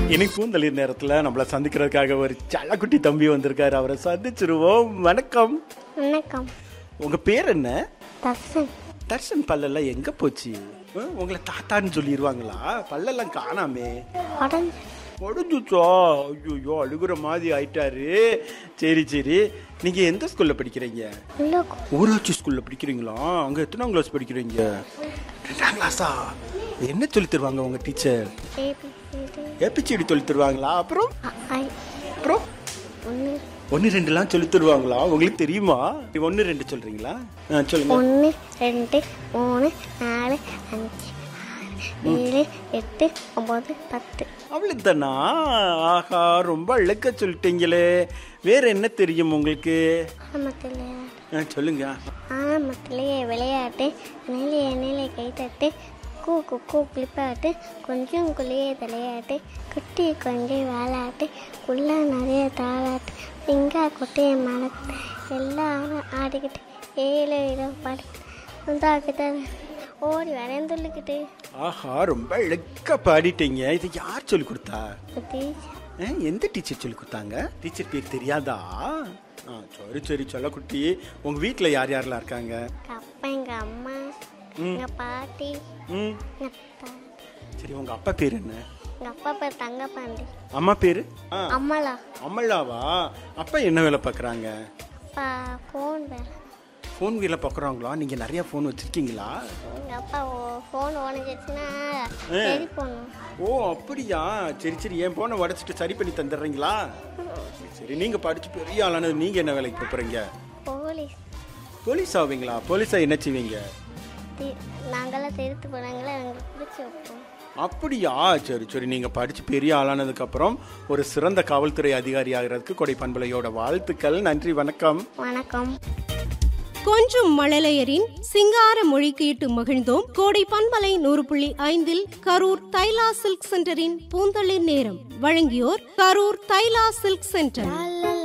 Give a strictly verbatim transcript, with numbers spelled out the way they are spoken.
இன்னைக்கு பூந்தளிர் நேரத்துல நம்மள சந்திக்கிறதுக்காக ஒரு செல்லக்குட்டி தம்பி வந்திருக்காரு. அவரை சந்திச்சிருவோம். வணக்கம். வணக்கம். உங்க பேர் என்ன? தர்ஷன். தர்ஷன் பல்லெல்லாம் எங்க போச்சு? உங்களை தாத்தான்னு சொல்லிடுவாங்களா? பல்லெல்லாம் காணாமே. உடஞ்சுச்சா? ஐயோ, அழுகுற மாதிரி ஆயிட்டாரு. சரி சரி, நீங்க எந்த ஸ்கூல்ல படிக்கிறீங்க? ஊராட்சி ஸ்கூல்ல படிக்கிறீங்களா? அங்க எத்தனாம் கிளாஸ் படிக்கிறீங்க? ரெண்டாம் கிளாஸா? என்ன சொல்லி தருவாங்க உங்க டீச்சர்? ஏபிசிடி சொல்லி தருவாங்களா? அப்புறம் அப்புறம் ஒன்னு ரெண்டுலாம் சொல்லி தருவாங்களா? உங்களுக்கு தெரியுமா? ஒன்னு ரெண்டு சொல்றீங்களா? சொல்லுங்க. ஒன்னு ரெண்டு மூணு நாலு அஞ்சு ஏழு எட்டு ஒன்பது பத்து. அவ்வளவுதானா? ஆஹா, ரொம்ப அழகா சொல்லிட்டீங்களே. வேற என்ன தெரியும் உங்களுக்கு? சொல்லுங்க. ஆரம்பத்திலேயே விளையாட்டு, நிலைய நிலை கைத்தட்டு, கூ குக்கு குளிப்பாட்டு, கொஞ்சம் குளிய தலையாட்டு, குட்டி கொஞ்சம் வாழாட்டு, குள்ள நிறைய தாளாட்டு, இங்கா குட்டிய மலத்து, எல்லாரும் ஆடிக்கிட்டு ஏழு இரவு பாடு உண்டாக்கிட்ட ஓடி வரேன் சொல்லிக்கிட்டு. ஆஹா, ரொம்ப அழகா பாடிட்டீங்க. இது யார் சொல்லி கொடுத்தா? எந்த டீச்சர் சொல்லி கொடுத்தாங்க? டீச்சர் பேர் தெரியாதா? சரி சரி, சொல்லக்குட்டி. உங்க வீட்டுல யார் யாரெல்லாம் இருக்காங்க? அப்பா, எங்க அம்மா, எங்க பாட்டி. சரி, உங்க அப்பா பேர் என்ன? எங்க அப்பா பேர் தங்கப்பாண்டி. அம்மா பேரு? அம்மலா. அம்மலாவா? அப்பா என்ன வேலை பாக்குறாங்க? அப்பா போன் வேலை. ஃபோன் வேலை பார்க்குறாங்களா? நீங்கள் நிறையா ஃபோன் வச்சுருக்கீங்களா? எங்கள் அப்பா ஃபோன் உடஞ்சிச்சுன்னா சரி பண்ணும். ஓ அப்படியா? சரி சரி, என் ஃபோனை உடச்சிட்டு சரி பண்ணி தந்துடுறீங்களா? சரி, நீங்கள் படித்து பெரிய ஆளானது நீங்கள் என்ன வேலைக்கு போகிறீங்க? போலீஸ். போலீஸ் ஆவீங்களா? போலீஸாக என்ன செய்வீங்க? நாங்களாம் திருத்து போனாங்களா, எங்களுக்கு பிடிச்சி வைப்போம். அப்படியா? சரி சரி, நீங்கள் படித்து பெரிய ஆளானதுக்கப்புறம் ஒரு சிறந்த காவல்துறை அதிகாரி ஆகிறதுக்கு கொடை பண்பலையோட வாழ்த்துக்கள். நன்றி, வணக்கம். வணக்கம். கொஞ்சம் மழலையரின் சிங்கார மொழி கேட்டு மகிழ்ந்தோம். கோடை பண்பலை நூறு புள்ளி ஐந்தில் கரூர் தைலா சில்க் சென்டரின் பூந்தளிர் நேரம். வழங்கியோர் கரூர் தைலா சில்க் சென்டர்.